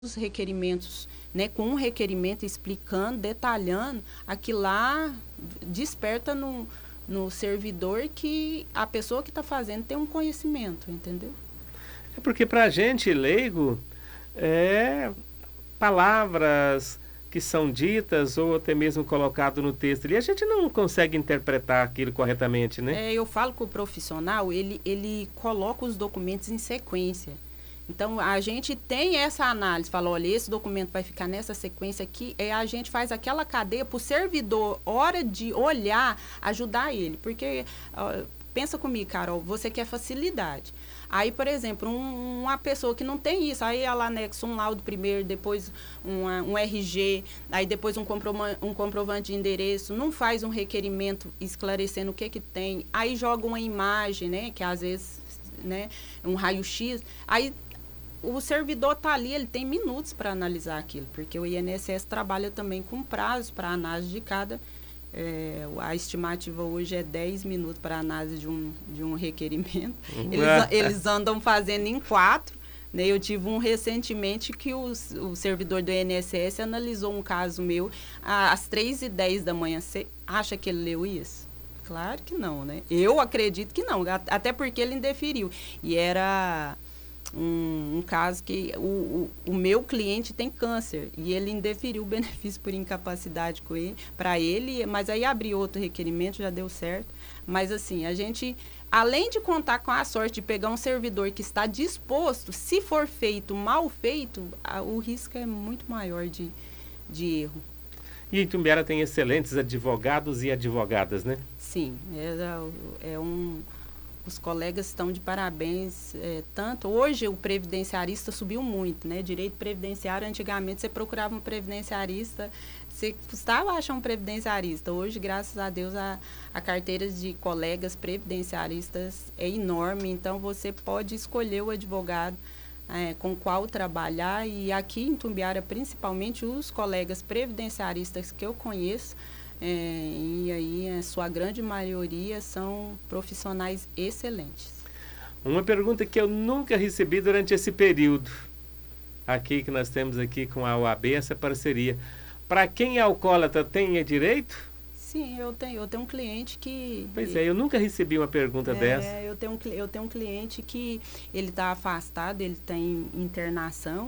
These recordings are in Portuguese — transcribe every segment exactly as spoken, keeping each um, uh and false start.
os requerimentos, né, com um requerimento explicando, detalhando, aquilo lá desperta no, no servidor que a pessoa que está fazendo tem um conhecimento, entendeu? É porque para a gente leigo, é, palavras que são ditas ou até mesmo colocado no texto ali, a gente não consegue interpretar aquilo corretamente, né? É, eu falo que o profissional, ele, ele coloca os documentos em sequência. Então, a gente tem essa análise, fala, olha, esse documento vai ficar nessa sequência aqui, e a gente faz aquela cadeia para o servidor, hora de olhar, ajudar ele. Porque, uh, pensa comigo, Carol, você quer facilidade. Aí, por exemplo, um, uma pessoa que não tem isso, aí ela anexa um laudo primeiro, depois uma, um R G, aí depois um, comprova um comprovante de endereço, não faz um requerimento esclarecendo o que que tem, aí joga uma imagem, né, que às vezes, né, um raio-x, aí o servidor está ali, ele tem minutos para analisar aquilo, porque o I N S S trabalha também com prazos para análise de cada. É, a estimativa hoje é dez minutos para análise de um, de um requerimento. Eles, eles andam fazendo em quatro. Né? Eu tive um recentemente que o, o servidor do I N S S analisou um caso meu às três e dez da manhã. Você acha que ele leu isso? Claro que não, né? Eu acredito que não, até porque ele indeferiu. E era... Um, um caso que o, o, o meu cliente tem câncer e ele indeferiu o benefício por incapacidade com ele, para ele, mas aí abriu outro requerimento, já deu certo. Mas assim, a gente, além de contar com a sorte de pegar um servidor que está disposto, se for feito mal feito, a, o risco é muito maior de, de erro. E em Itumbiara tem excelentes advogados e advogadas, né? Sim, é, é um... Os colegas estão de parabéns, é, tanto hoje o previdenciarista subiu muito, né? Direito previdenciário, antigamente você procurava um previdenciarista, você custava achar um previdenciarista. Hoje, graças a Deus, a, a carteira de colegas previdenciaristas é enorme, então você pode escolher o advogado é, com qual trabalhar. E aqui em Itumbiara, principalmente, os colegas previdenciaristas que eu conheço, É, e aí a sua grande maioria são profissionais excelentes. Uma pergunta que eu nunca recebi durante esse período, aqui que nós temos aqui com a O A B, essa parceria. Para quem é alcoólatra, tem direito? Sim, eu tenho, eu tenho um cliente que... Pois é, eu nunca recebi uma pergunta é, dessa. Eu tenho, um, eu tenho um cliente que ele está afastado, ele tem internação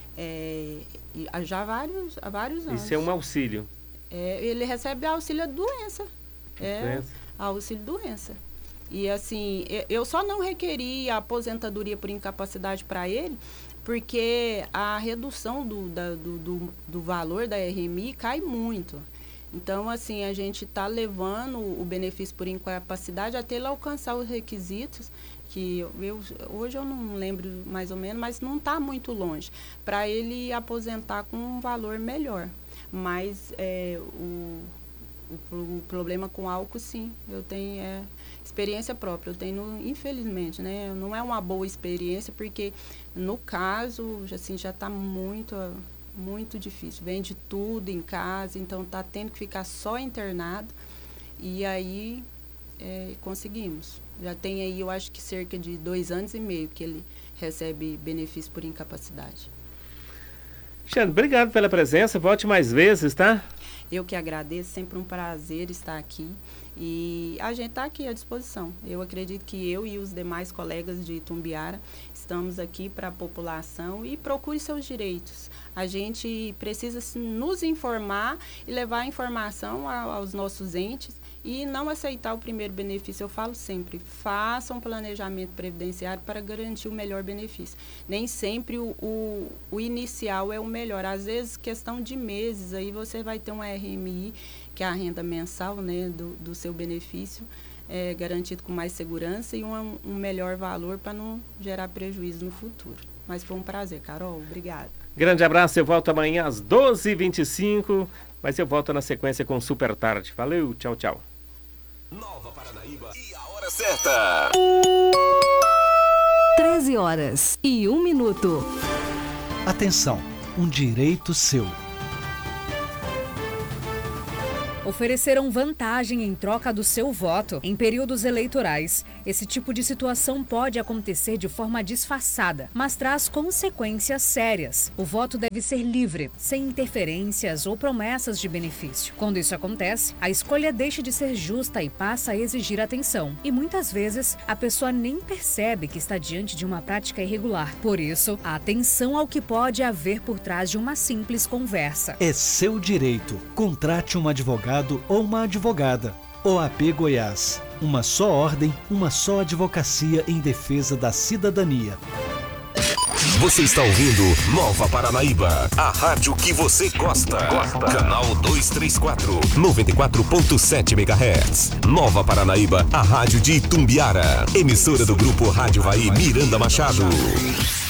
é, já há vários, há vários anos. Isso é um auxílio? É, ele recebe auxílio doença. É, doença. Auxílio doença. E assim, eu só não requeri a aposentadoria por incapacidade para ele, porque a redução do, da, do, do, do valor da R M I cai muito. Então, assim, a gente está levando o benefício por incapacidade até ele alcançar os requisitos, que eu, hoje eu não lembro mais ou menos, mas não está muito longe, para ele aposentar com um valor melhor. Mas é, o, o, o problema com álcool, sim, eu tenho é, experiência própria, eu tenho, infelizmente, né? Não é uma boa experiência, porque no caso, assim, já está muito, muito difícil. Vende tudo em casa, então está tendo que ficar só internado. E aí é, conseguimos. Já tem aí, eu acho que cerca de dois anos e meio que ele recebe benefício por incapacidade. Xandra, obrigado pela presença, volte mais vezes, tá? Eu que agradeço, sempre um prazer estar aqui e a gente está aqui à disposição. Eu acredito que eu e os demais colegas de Itumbiara estamos aqui para a população e procure seus direitos. A gente precisa nos informar e levar a informação aos nossos entes e não aceitar o primeiro benefício. Eu falo sempre, faça um planejamento previdenciário para garantir o melhor benefício. Nem sempre o, o, o inicial é o melhor. Às vezes, questão de meses, aí você vai ter um R M I, que é a renda mensal, né, do, do seu benefício, é, garantido com mais segurança e um, um melhor valor para não gerar prejuízo no futuro. Mas foi um prazer, Carol. Obrigada. Grande abraço, eu volto amanhã às doze e vinte e cinco, mas eu volto na sequência com Super Tarde. Valeu, tchau, tchau. Nova Paranaíba e a hora certa. treze horas e um minuto. Atenção, um direito seu. ofereceram vantagem em troca do seu voto. Em períodos eleitorais, esse tipo de situação pode acontecer de forma disfarçada, mas traz consequências sérias. O voto deve ser livre, sem interferências ou promessas de benefício. Quando isso acontece, a escolha deixa de ser justa e passa a exigir atenção. E muitas vezes, a pessoa nem percebe que está diante de uma prática irregular. Por isso, a atenção ao que pode haver por trás de uma simples conversa. É seu direito. Contrate um advogado ou uma advogada. O A P Goiás. Uma só ordem, uma só advocacia em defesa da cidadania. Você está ouvindo Nova Paranaíba, a rádio que você gosta. gosta. Canal duzentos e trinta e quatro, noventa e quatro ponto sete megahertz. Nova Paranaíba, a rádio de Itumbiara. Emissora do grupo Rádio Vai Miranda Machado.